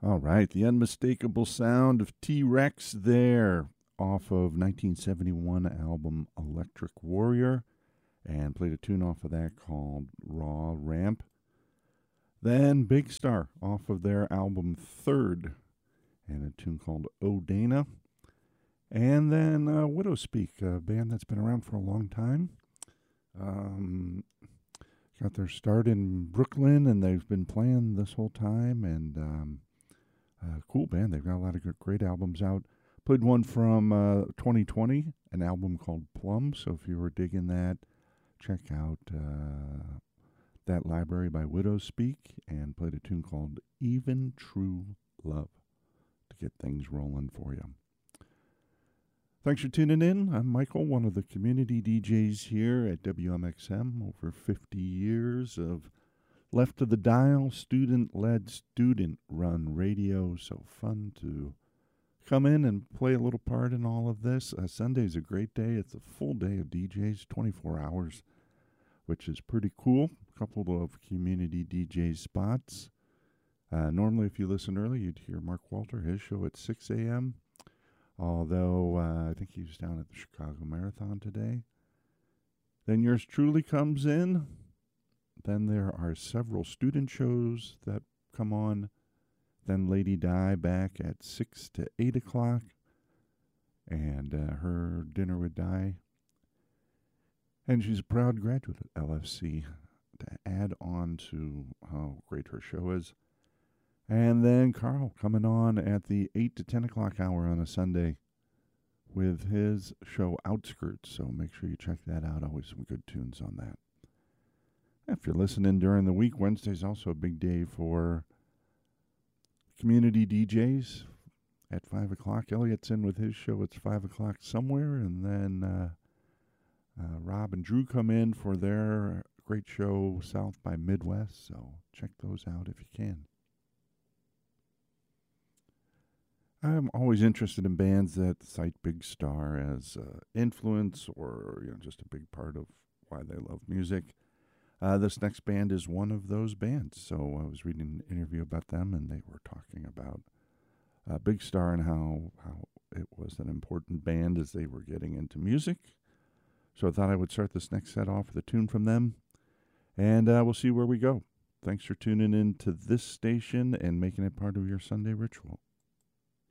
All right, the unmistakable sound of T-Rex there, off of 1971 album Electric Warrior, and played a tune off of that called Raw Ramp. Then Big Star off of their album Third, and a tune called Oh Dana. And then Widow Speak, a band that's been around for a long time. Got their start in Brooklyn, and they've been playing this whole time, and cool band. They've got a lot of great albums out. Played one from 2020, an album called Plum. So if you were digging that, check out that library by Widow Speak, and played a tune called Even True Love to get things rolling for you. Thanks for tuning in. I'm Michael, one of the community DJs here at WMXM. Over 50 years of left of the dial, student-led, student-run radio. So fun to come in and play a little part in all of this. Sunday's a great day. It's a full day of DJs, 24 hours, which is pretty cool. A couple of community DJ spots. Normally, if you listen early, you'd hear Mark Walter, his show at 6 a.m., although I think he was down at the Chicago Marathon today. Then yours truly comes in. Then there are several student shows that come on. Then Lady Di back at 6 to 8 o'clock. And her Dinner with Di. And she's a proud graduate at LFC, to add on to how great her show is. And then Carl coming on at the 8 to 10 o'clock hour on a Sunday with his show Outskirts. So make sure you check that out. Always some good tunes on that. If you're listening during the week, Wednesday's also a big day for community DJs at 5 o'clock. Elliot's in with his show. It's 5 o'clock somewhere. And then Rob and Drew come in for their great show, South by Midwest. So check those out if you can. I'm always interested in bands that cite Big Star as influence, or just a big part of why they love music. This next band is one of those bands. So I was reading an interview about them, and they were talking about Big Star and how it was an important band as they were getting into music. So I thought I would start this next set off with a tune from them, and we'll see where we go. Thanks for tuning in to this station and making it part of your Sunday ritual.